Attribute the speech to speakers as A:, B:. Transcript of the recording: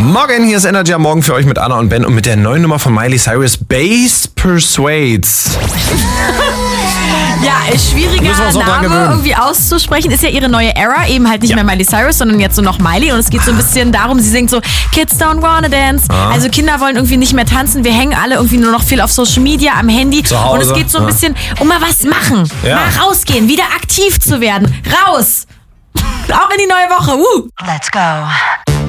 A: Morgen, hier ist Energy am Morgen für euch mit Anna und Ben und mit der neuen Nummer von Miley Cyrus, Bass Persuades.
B: Ja, schwieriger Name irgendwie auszusprechen. Ist ja ihre neue Era, eben halt nicht mehr Miley Cyrus, sondern jetzt so noch Miley. Und es geht so ein bisschen darum, sie singt so, Kids don't wanna dance. Also Kinder wollen irgendwie nicht mehr tanzen. Wir hängen alle irgendwie nur noch viel auf Social Media, am Handy.
A: Zu Hause.
B: Und es geht so ein bisschen um mal was machen. Mal rausgehen, wieder aktiv zu werden. Raus! Auch in die neue Woche. Let's go.